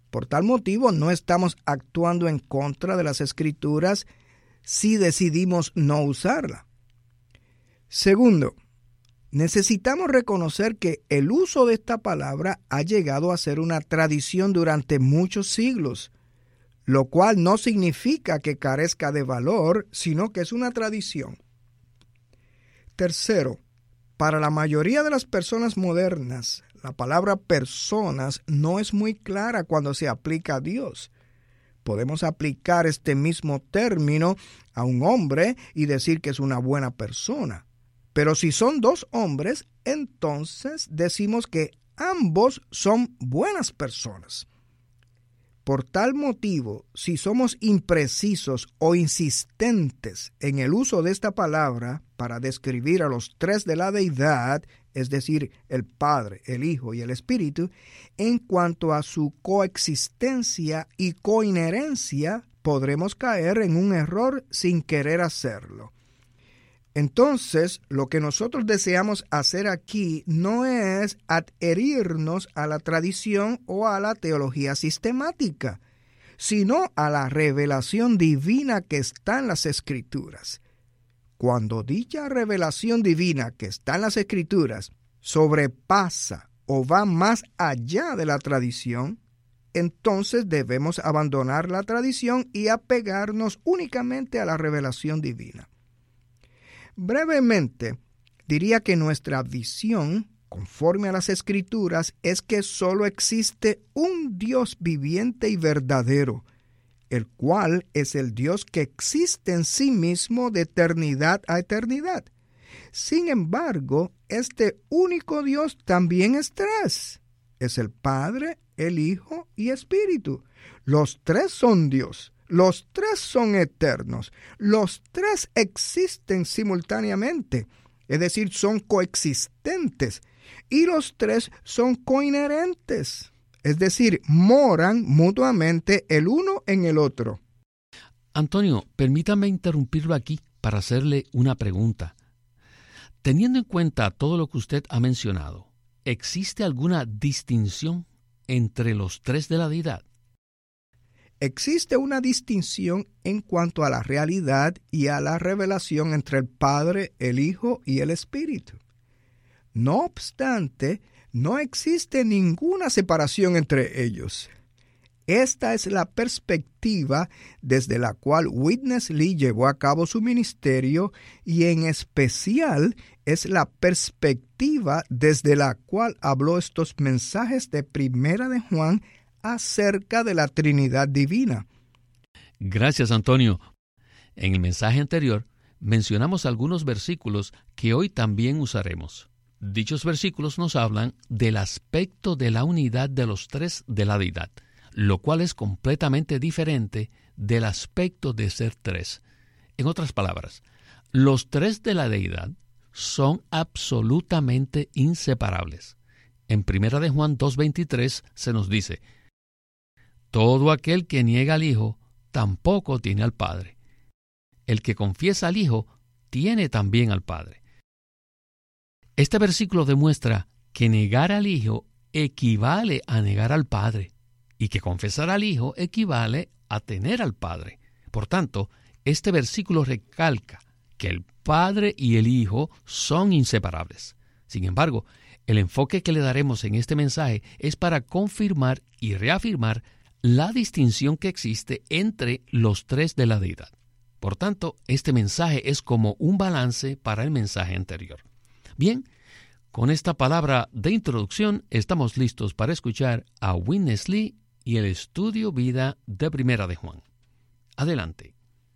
Por tal motivo, no estamos actuando en contra de las Escrituras si decidimos no usarla. Segundo, necesitamos reconocer que el uso de esta palabra ha llegado a ser una tradición durante muchos siglos, lo cual no significa que carezca de valor, sino que es una tradición. Tercero, para la mayoría de las personas modernas, la palabra personas no es muy clara cuando se aplica a Dios. Podemos aplicar este mismo término a un hombre y decir que es una buena persona. Pero si son dos hombres, entonces decimos que ambos son buenas personas. Por tal motivo, si somos imprecisos o insistentes en el uso de esta palabra para describir a los tres de la deidad, es decir, el Padre, el Hijo y el Espíritu, en cuanto a su coexistencia y coinherencia, podremos caer en un error sin querer hacerlo. Entonces, lo que nosotros deseamos hacer aquí no es adherirnos a la tradición o a la teología sistemática, sino a la revelación divina que está en las Escrituras. Cuando dicha revelación divina que está en las Escrituras sobrepasa o va más allá de la tradición, entonces debemos abandonar la tradición y apegarnos únicamente a la revelación divina. Brevemente, diría que nuestra visión, conforme a las Escrituras, es que solo existe un Dios viviente y verdadero, el cual es el Dios que existe en sí mismo de eternidad a eternidad. Sin embargo, este único Dios también es tres. Es el Padre, el Hijo y Espíritu. Los tres son Dios. Los tres son eternos. Los tres existen simultáneamente, es decir, son coexistentes. Y los tres son coinherentes, es decir, moran mutuamente el uno en el otro. Antonio, permítame interrumpirlo aquí para hacerle una pregunta. Teniendo en cuenta todo lo que usted ha mencionado, ¿existe alguna distinción entre los tres de la deidad? Existe una distinción en cuanto a la realidad y a la revelación entre el Padre, el Hijo y el Espíritu. No obstante, no existe ninguna separación entre ellos. Esta es la perspectiva desde la cual Witness Lee llevó a cabo su ministerio y en especial es la perspectiva desde la cual habló estos mensajes de Primera de Juan acerca de la Trinidad Divina. Gracias, Antonio. En el mensaje anterior mencionamos algunos versículos que hoy también usaremos. Dichos versículos nos hablan del aspecto de la unidad de los tres de la deidad, lo cual es completamente diferente del aspecto de ser tres. En otras palabras, los tres de la deidad son absolutamente inseparables. En 1 de Juan 2:23 se nos dice: todo aquel que niega al Hijo tampoco tiene al Padre. El que confiesa al Hijo tiene también al Padre. Este versículo demuestra que negar al Hijo equivale a negar al Padre y que confesar al Hijo equivale a tener al Padre. Por tanto, este versículo recalca que el Padre y el Hijo son inseparables. Sin embargo, el enfoque que le daremos en este mensaje es para confirmar y reafirmar la distinción que existe entre los tres de la deidad. Por tanto, este mensaje es como un balance para el mensaje anterior. Bien, con esta palabra de introducción estamos listos para escuchar a Witness Lee y el estudio vida de Primera de Juan. Adelante.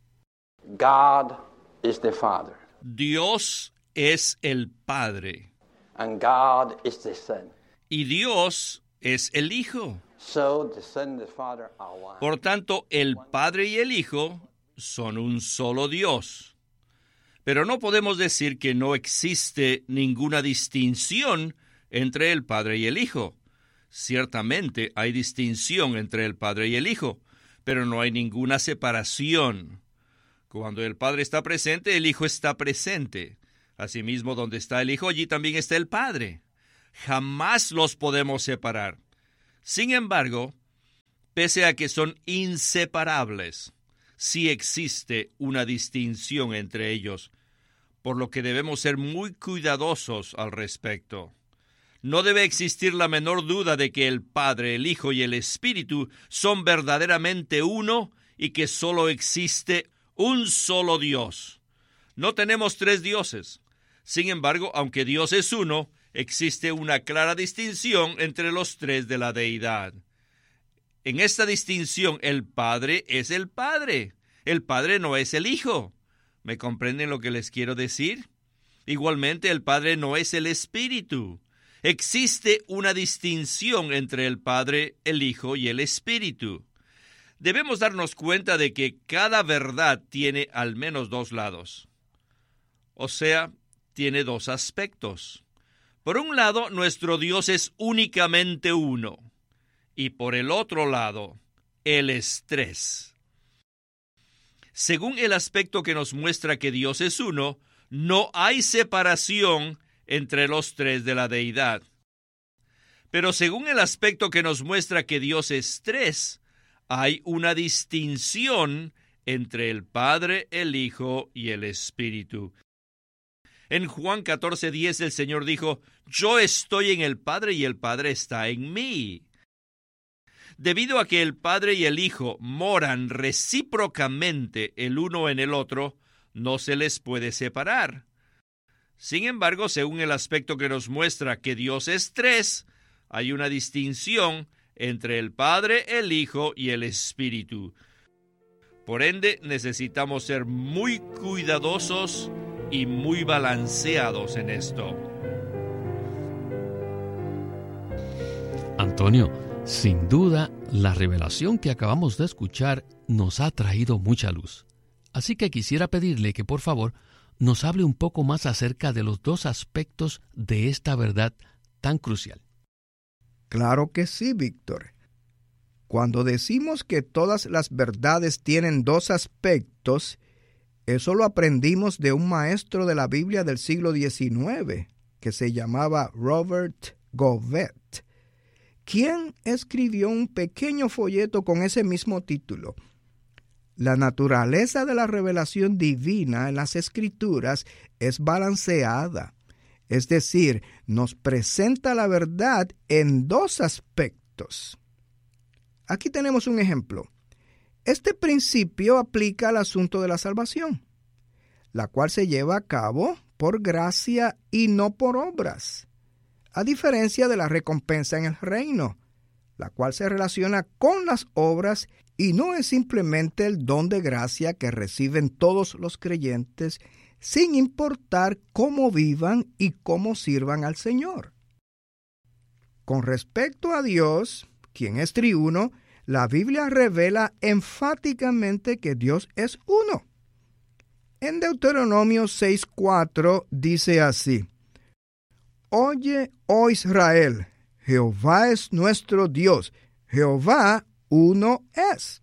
God is the Father. Dios es el Padre. And God is the Son. Y Dios es el Hijo. So the Son and the Father are one. Por tanto, el Padre y el Hijo son un solo Dios. Pero no podemos decir que no existe ninguna distinción entre el Padre y el Hijo. Ciertamente hay distinción entre el Padre y el Hijo, pero no hay ninguna separación. Cuando el Padre está presente, el Hijo está presente. Asimismo, donde está el Hijo, allí también está el Padre. Jamás los podemos separar. Sin embargo, Pese a que son inseparables, sí existe una distinción entre ellos, por lo que debemos ser muy cuidadosos al respecto. No debe existir la menor duda de que el Padre, el Hijo y el Espíritu son verdaderamente uno y que solo existe un solo Dios. No tenemos tres dioses. Sin embargo, aunque Dios es uno, existe una clara distinción entre los tres de la deidad. En esta distinción, el Padre es el Padre. El Padre no es el Hijo. ¿Me comprenden lo que les quiero decir? Igualmente, el Padre no es el Espíritu. Existe una distinción entre el Padre, el Hijo y el Espíritu. Debemos darnos cuenta de que cada verdad tiene al menos dos lados. O sea, tiene dos aspectos. Por un lado, nuestro Dios es únicamente uno. Y por el otro lado, Él es tres. Según el aspecto que nos muestra que Dios es uno, no hay separación entre los tres de la deidad. Pero según el aspecto que nos muestra que Dios es tres, hay una distinción entre el Padre, el Hijo y el Espíritu. En Juan 14:10 el Señor dijo: «Yo estoy en el Padre y el Padre está en mí». Debido a que el Padre y el Hijo moran recíprocamente el uno en el otro, no se les puede separar. Sin embargo, según el aspecto que nos muestra que Dios es tres, hay una distinción entre el Padre, el Hijo y el Espíritu. Por ende, necesitamos ser muy cuidadosos y muy balanceados en esto. Antonio, sin duda, la revelación que acabamos de escuchar nos ha traído mucha luz. Así que quisiera pedirle que, por favor, nos hable un poco más acerca de los dos aspectos de esta verdad tan crucial. Claro que sí, Víctor. Cuando decimos que todas las verdades tienen dos aspectos, eso lo aprendimos de un maestro de la Biblia del siglo XIX, que se llamaba Robert Gouvet, quien escribió un pequeño folleto con ese mismo título. La naturaleza de la revelación divina en las Escrituras es balanceada, es decir, nos presenta la verdad en dos aspectos. Aquí tenemos un ejemplo. Este principio aplica al asunto de la salvación, la cual se lleva a cabo por gracia y no por obras, a diferencia de la recompensa en el reino, la cual se relaciona con las obras y no es simplemente el don de gracia que reciben todos los creyentes, sin importar cómo vivan y cómo sirvan al Señor. Con respecto a Dios, quien es triuno, la Biblia revela enfáticamente que Dios es uno. En Deuteronomio 6:4 dice así: «Oye, oh Israel, Jehová es nuestro Dios, Jehová uno es».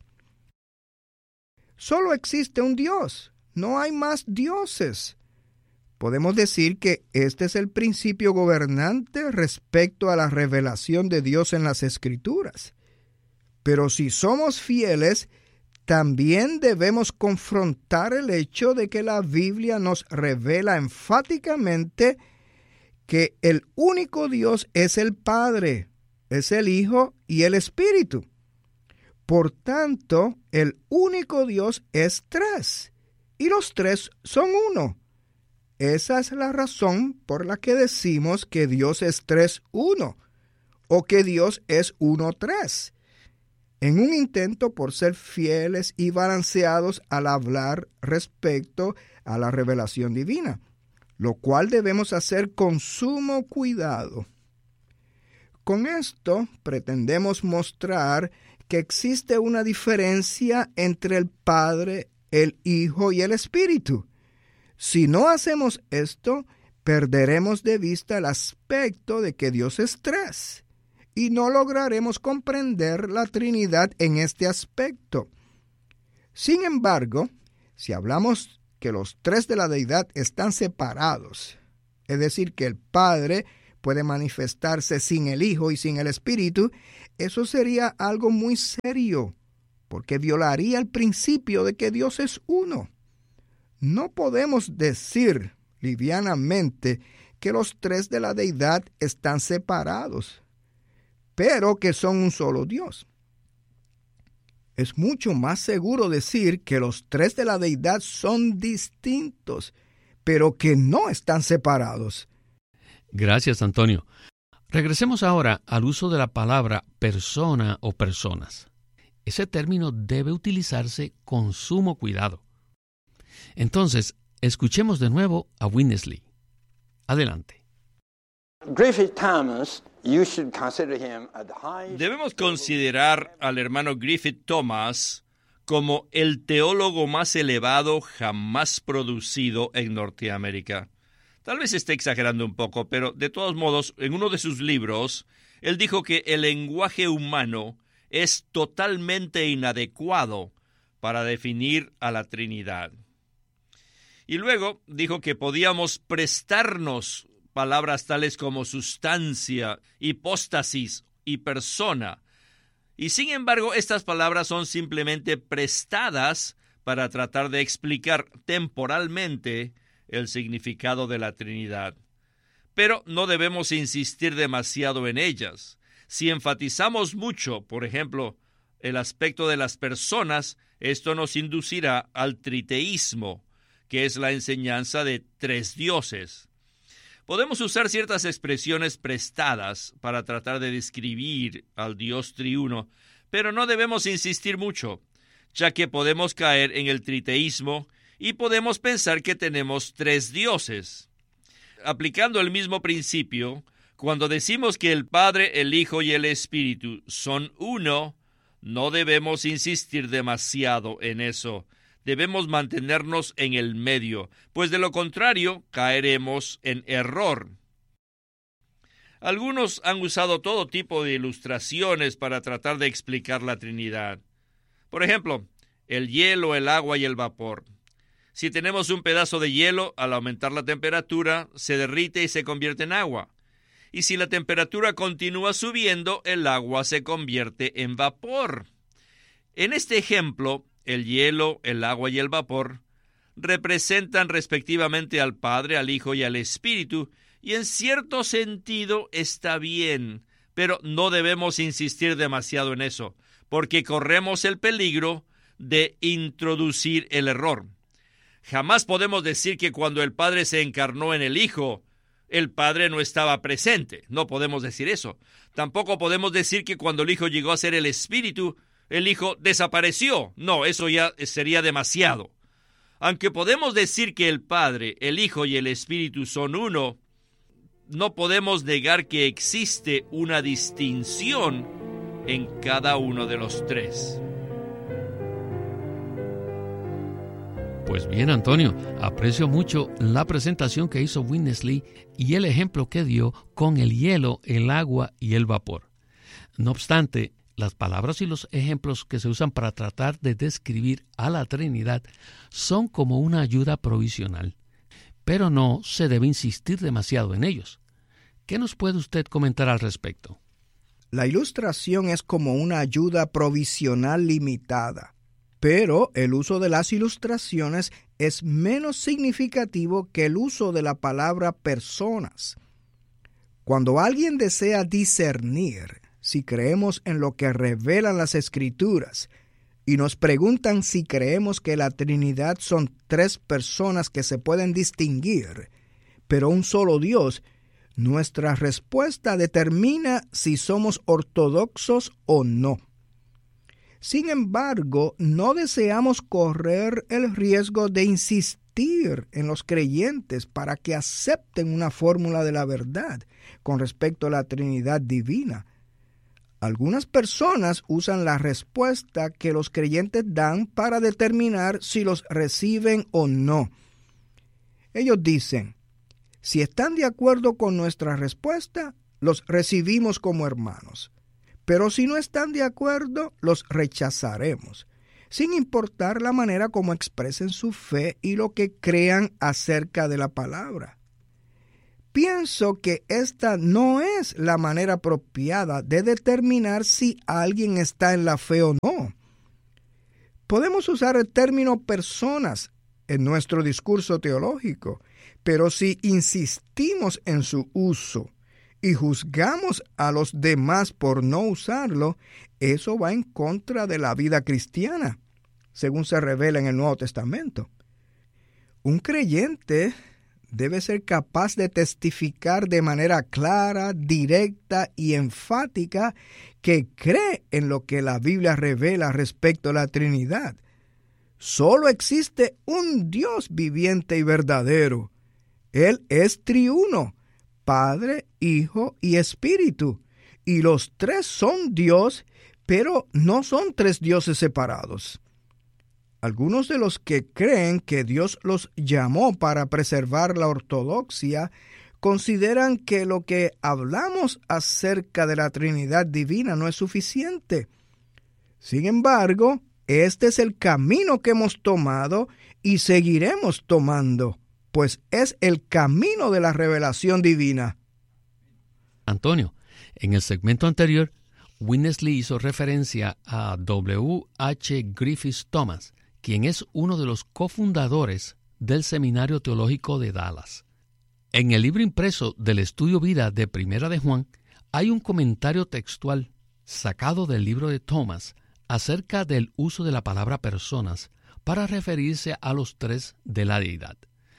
Solo existe un Dios, no hay más dioses. Podemos decir que este es el principio gobernante respecto a la revelación de Dios en las Escrituras. Pero si somos fieles, también debemos confrontar el hecho de que la Biblia nos revela enfáticamente que el único Dios es el Padre, es el Hijo y el Espíritu. Por tanto, el único Dios es tres, y los tres son uno. Esa es la razón por la que decimos que Dios es 3-1, o que Dios es 1-3. En un intento por ser fieles y balanceados al hablar respecto a la revelación divina, lo cual debemos hacer con sumo cuidado. Con esto pretendemos mostrar que existe una diferencia entre el Padre, el Hijo y el Espíritu. Si no hacemos esto, perderemos de vista el aspecto de que Dios es tres, y no lograremos comprender la Trinidad en este aspecto. Sin embargo, si hablamos que los tres de la deidad están separados, es decir, que el Padre puede manifestarse sin el Hijo y sin el Espíritu, eso sería algo muy serio, porque violaría el principio de que Dios es uno. No podemos decir livianamente que los tres de la deidad están separados, pero que son un solo Dios. Es mucho más seguro decir que los tres de la deidad son distintos, pero que no están separados. Gracias, Antonio. Regresemos ahora al uso de la palabra persona o personas. Ese término debe utilizarse con sumo cuidado. Entonces, escuchemos de nuevo a Winnesley. Adelante. Griffith Thomas, you should consider him at the highest. Debemos considerar al hermano Griffith Thomas como el teólogo más elevado jamás producido en Norteamérica. Tal vez esté exagerando un poco, pero de todos modos, en uno de sus libros, él dijo que el lenguaje humano es totalmente inadecuado para definir a la Trinidad. Y luego dijo que podíamos prestarnos palabras tales como sustancia, hipóstasis y persona. Y sin embargo, estas palabras son simplemente prestadas para tratar de explicar temporalmente el significado de la Trinidad. Pero no debemos insistir demasiado en ellas. Si enfatizamos mucho, por ejemplo, el aspecto de las personas, esto nos inducirá al triteísmo, que es la enseñanza de tres dioses. Podemos usar ciertas expresiones prestadas para tratar de describir al Dios triuno, pero no debemos insistir mucho, ya que podemos caer en el triteísmo y podemos pensar que tenemos tres dioses. Aplicando el mismo principio, cuando decimos que el Padre, el Hijo y el Espíritu son uno, no debemos insistir demasiado en eso. Debemos mantenernos en el medio, pues de lo contrario caeremos en error. Algunos han usado todo tipo de ilustraciones para tratar de explicar la Trinidad. Por ejemplo, el hielo, el agua y el vapor. Si tenemos un pedazo de hielo, al aumentar la temperatura, se derrite y se convierte en agua. Y si la temperatura continúa subiendo, el agua se convierte en vapor. En este ejemplo, el hielo, el agua y el vapor representan respectivamente al Padre, al Hijo y al Espíritu, y en cierto sentido está bien, pero no debemos insistir demasiado en eso, porque corremos el peligro de introducir el error. Jamás podemos decir que cuando el Padre se encarnó en el Hijo, el Padre no estaba presente. No podemos decir eso. Tampoco podemos decir que cuando el Hijo llegó a ser el Espíritu, el Hijo desapareció. No, eso ya sería demasiado. Aunque podemos decir que el Padre, el Hijo y el Espíritu son uno, no podemos negar que existe una distinción en cada uno de los tres. Pues bien, Antonio, aprecio mucho la presentación que hizo Winnesley y el ejemplo que dio con el hielo, el agua y el vapor. No obstante, las palabras y los ejemplos que se usan para tratar de describir a la Trinidad son como una ayuda provisional, pero no se debe insistir demasiado en ellos. ¿Qué nos puede usted comentar al respecto? La ilustración es como una ayuda provisional limitada, pero el uso de las ilustraciones es menos significativo que el uso de la palabra personas. Cuando alguien desea discernir si creemos en lo que revelan las Escrituras y nos preguntan si creemos que la Trinidad son tres personas que se pueden distinguir, pero un solo Dios, nuestra respuesta determina si somos ortodoxos o no. Sin embargo, no deseamos correr el riesgo de insistir en los creyentes para que acepten una fórmula de la verdad con respecto a la Trinidad divina. Algunas personas usan la respuesta que los creyentes dan para determinar si los reciben o no. Ellos dicen: si están de acuerdo con nuestra respuesta, los recibimos como hermanos. Pero si no están de acuerdo, los rechazaremos, sin importar la manera como expresen su fe y lo que crean acerca de la palabra. Pienso que esta no es la manera apropiada de determinar si alguien está en la fe o no. Podemos usar el término personas en nuestro discurso teológico, pero si insistimos en su uso y juzgamos a los demás por no usarlo, eso va en contra de la vida cristiana, según se revela en el Nuevo Testamento. Un creyente debe ser capaz de testificar de manera clara, directa y enfática que cree en lo que la Biblia revela respecto a la Trinidad. Solo existe un Dios viviente y verdadero. Él es triuno, Padre, Hijo y Espíritu. Y los tres son Dios, pero no son tres dioses separados. Algunos de los que creen que Dios los llamó para preservar la ortodoxia consideran que lo que hablamos acerca de la Trinidad divina no es suficiente. Sin embargo, este es el camino que hemos tomado y seguiremos tomando, pues es el camino de la revelación divina. Antonio, en el segmento anterior, Witness Lee hizo referencia a W. H. Griffith Thomas, quien es uno de los cofundadores del Seminario Teológico de Dallas. En el libro impreso del Estudio Vida de Primera de Juan, hay un comentario textual sacado del libro de Thomas acerca del uso de la palabra personas para referirse a los tres de la deidad.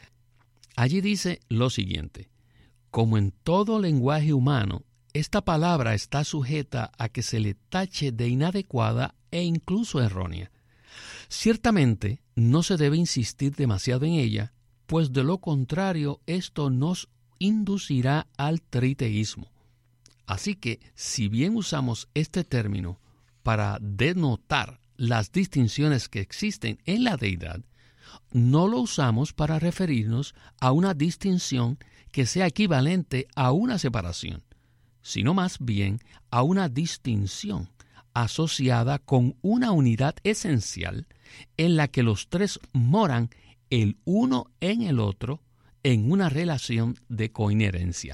Allí dice lo siguiente: como en todo lenguaje humano, esta palabra está sujeta a que se le tache de inadecuada e incluso errónea. Ciertamente, no se debe insistir demasiado en ella, pues de lo contrario esto nos inducirá al triteísmo. Así que, si bien usamos este término para denotar las distinciones que existen en la deidad, no lo usamos para referirnos a una distinción que sea equivalente a una separación, sino más bien a una distinción asociada con una unidad esencial en la que los tres moran el uno en el otro en una relación de coinherencia.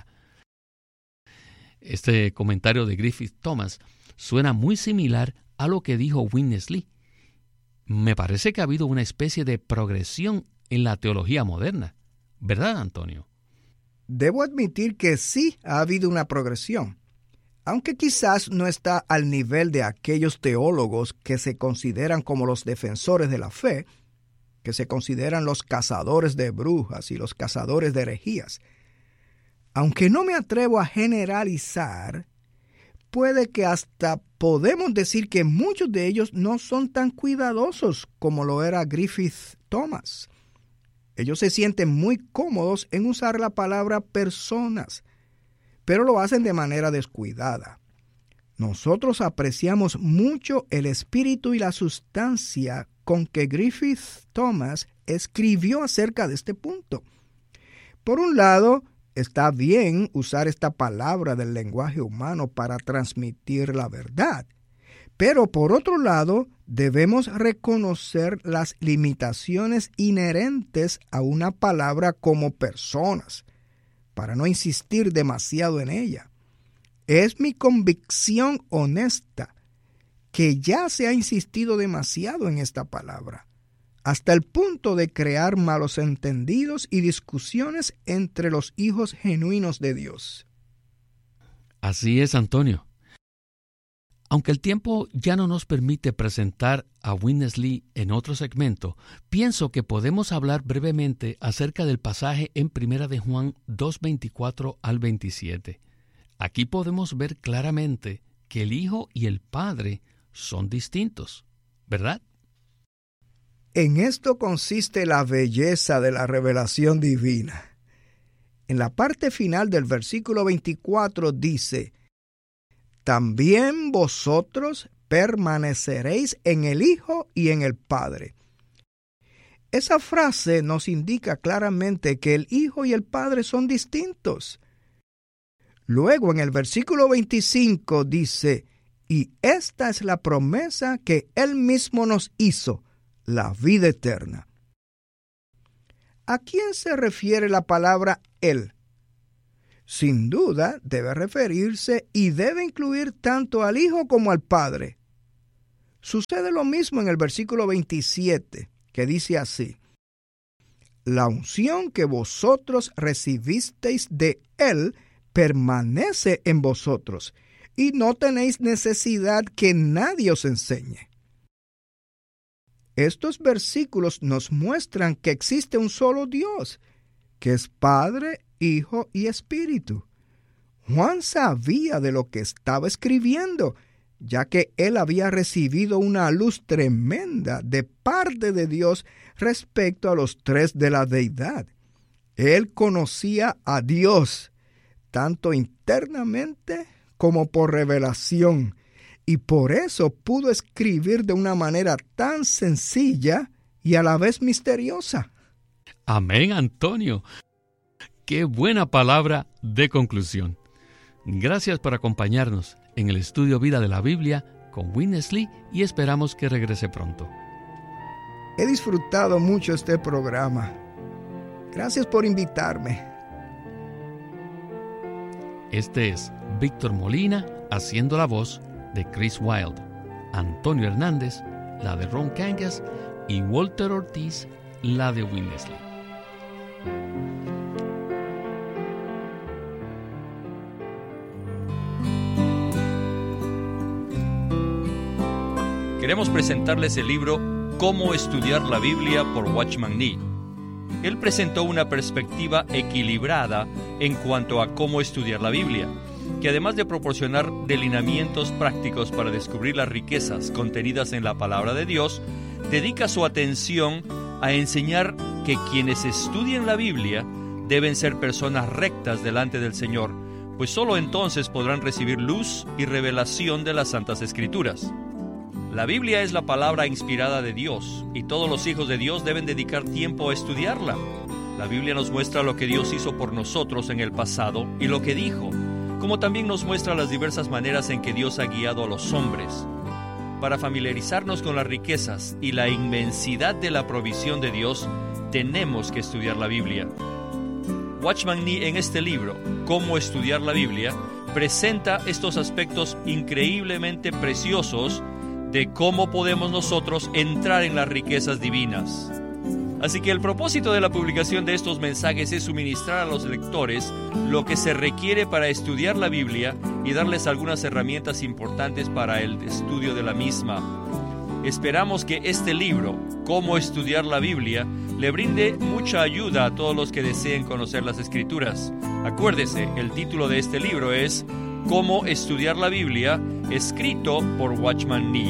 Este comentario de Griffith Thomas suena muy similar a lo que dijo Witness Lee. Me parece que ha habido una especie de progresión en la teología moderna, ¿verdad, Antonio? Debo admitir que sí ha habido una progresión, aunque quizás no está al nivel de aquellos teólogos que se consideran como los defensores de la fe, que se consideran los cazadores de brujas y los cazadores de herejías. Aunque no me atrevo a generalizar, puede que hasta podemos decir que muchos de ellos no son tan cuidadosos como lo era Griffith Thomas. Ellos se sienten muy cómodos en usar la palabra personas, pero lo hacen de manera descuidada. Nosotros apreciamos mucho el espíritu y la sustancia con que Griffith Thomas escribió acerca de este punto. Por un lado, está bien usar esta palabra del lenguaje humano para transmitir la verdad, pero por otro lado, debemos reconocer las limitaciones inherentes a una palabra como personas, para no insistir demasiado en ella. Es mi convicción honesta que ya se ha insistido demasiado en esta palabra, hasta el punto de crear malos entendidos y discusiones entre los hijos genuinos de Dios. Así es, Antonio. Aunque el tiempo ya no nos permite presentar a Witness Lee en otro segmento, pienso que podemos hablar brevemente acerca del pasaje en 1 de Juan 2:24 al 27. Aquí podemos ver claramente que el Hijo y el Padre son distintos, ¿verdad? En esto consiste la belleza de la revelación divina. En la parte final del versículo 24 dice: también vosotros permaneceréis en el Hijo y en el Padre. Esa frase nos indica claramente que el Hijo y el Padre son distintos. Luego en el versículo 25 dice: y esta es la promesa que Él mismo nos hizo, la vida eterna. ¿A quién se refiere la palabra Él? Sin duda, debe referirse y debe incluir tanto al Hijo como al Padre. Sucede lo mismo en el versículo 27, que dice así: la unción que vosotros recibisteis de Él permanece en vosotros, y no tenéis necesidad que nadie os enseñe. Estos versículos nos muestran que existe un solo Dios, que es Padre, Hijo y Espíritu. Juan sabía de lo que estaba escribiendo, ya que él había recibido una luz tremenda de parte de Dios respecto a los tres de la deidad. Él conocía a Dios, tanto internamente como por revelación, y por eso pudo escribir de una manera tan sencilla y a la vez misteriosa. Amén, Antonio. Qué buena palabra de conclusión. Gracias por acompañarnos en el Estudio Vida de la Biblia con Witness Lee y esperamos que regrese pronto. He disfrutado mucho este programa. Gracias por invitarme. Este es Víctor Molina haciendo la voz de Chris Wilde, Antonio Hernández, la de Ron Kangas, y Walter Ortiz, la de Witness Lee. Queremos presentarles el libro Cómo estudiar la Biblia por Watchman Nee. Él presentó una perspectiva equilibrada en cuanto a cómo estudiar la Biblia, que además de proporcionar delineamientos prácticos para descubrir las riquezas contenidas en la palabra de Dios, dedica su atención a enseñar que quienes estudian la Biblia deben ser personas rectas delante del Señor, pues solo entonces podrán recibir luz y revelación de las Santas Escrituras. La Biblia es la palabra inspirada de Dios, y todos los hijos de Dios deben dedicar tiempo a estudiarla. La Biblia nos muestra lo que Dios hizo por nosotros en el pasado y lo que dijo, como también nos muestra las diversas maneras en que Dios ha guiado a los hombres. Para familiarizarnos con las riquezas y la inmensidad de la provisión de Dios, tenemos que estudiar la Biblia. Watchman Nee, en este libro, Cómo estudiar la Biblia, presenta estos aspectos increíblemente preciosos de cómo podemos nosotros entrar en las riquezas divinas. Así que el propósito de la publicación de estos mensajes es suministrar a los lectores lo que se requiere para estudiar la Biblia y darles algunas herramientas importantes para el estudio de la misma. Esperamos que este libro, Cómo estudiar la Biblia, le brinde mucha ayuda a todos los que deseen conocer las Escrituras. Acuérdese, el título de este libro es Cómo estudiar la Biblia, escrito por Watchman Nee.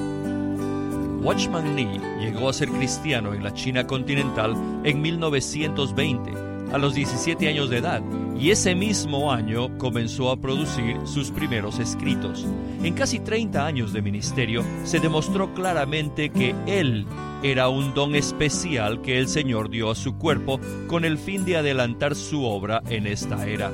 Watchman Nee llegó a ser cristiano en la China continental en 1920, a los 17 años de edad, y ese mismo año comenzó a producir sus primeros escritos. En casi 30 años de ministerio, se demostró claramente que él era un don especial que el Señor dio a su cuerpo con el fin de adelantar su obra en esta era.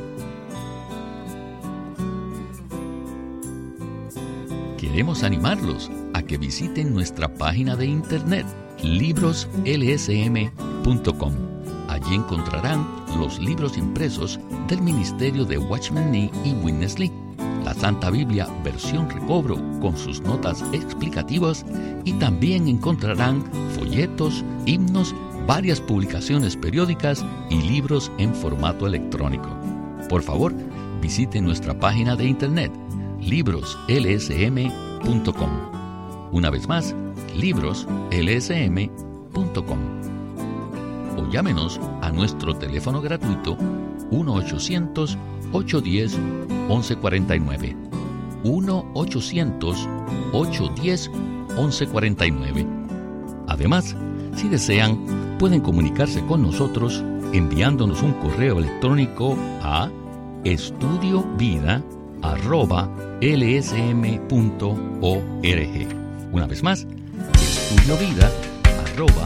Queremos animarlos a que visiten nuestra página de internet, libroslsm.com. Allí encontrarán los libros impresos del ministerio de Watchman Nee y Witness Lee, la Santa Biblia versión recobro con sus notas explicativas, y también encontrarán folletos, himnos, varias publicaciones periódicas y libros en formato electrónico. Por favor, visiten nuestra página de internet, libroslsm.com. Una vez más, libroslsm.com. O llámenos a nuestro teléfono gratuito 1-800-810-1149. 1-800-810-1149. Además, si desean, pueden comunicarse con nosotros enviándonos un correo electrónico a estudiovida@lsm.org. Una vez más, estudiovida@lsm.org.